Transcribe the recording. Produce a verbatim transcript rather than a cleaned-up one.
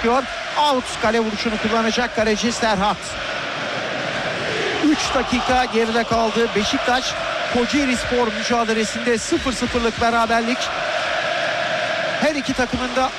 çıkıyor. Out, kale vuruşunu kullanacak kaleci Serhat. üç dakika geride kaldı. Beşiktaş Kocaelispor mücadelesinde sıfır sıfırlık beraberlik. Her iki takımın da